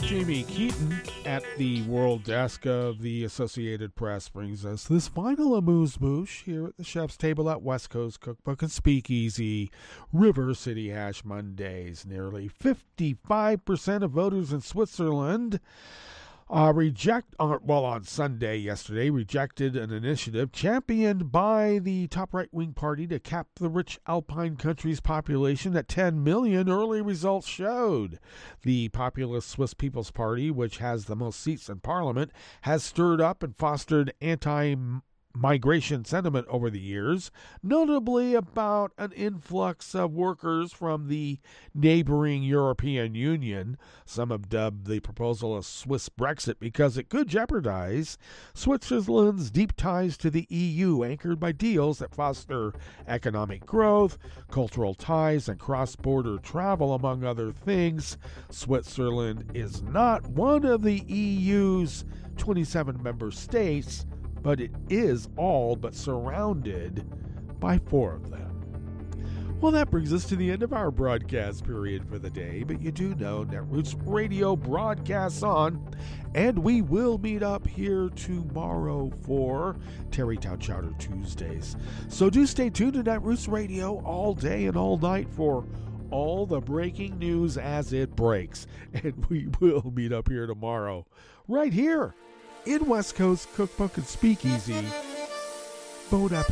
Jamie Keaton at the World Desk of the Associated Press brings us this final amuse-bouche here at the chef's table at West Coast Cookbook and Speakeasy, River City Hash Mondays. Nearly 55% of voters in Switzerland on Sunday yesterday, rejected an initiative championed by the top right-wing party to cap the rich Alpine country's population at 10 million. Early results showed the populist Swiss People's Party, which has the most seats in parliament, has stirred up and fostered anti-migration sentiment over the years, notably about an influx of workers from the neighboring European Union. Some have dubbed the proposal a Swiss Brexit because it could jeopardize Switzerland's deep ties to the EU, anchored by deals that foster economic growth, cultural ties, and cross-border travel, among other things. Switzerland is not one of the EU's 27 member states, but it is all but surrounded by 4 of them. Well, that brings us to the end of our broadcast period for the day, but you do know Netroots Radio broadcasts on, and we will meet up here tomorrow for Tarrytown Chowder Tuesdays. So do stay tuned to Netroots Radio all day and all night for all the breaking news as it breaks, and we will meet up here tomorrow, right here in West Coast Cookbook and Speakeasy. Bon appetit.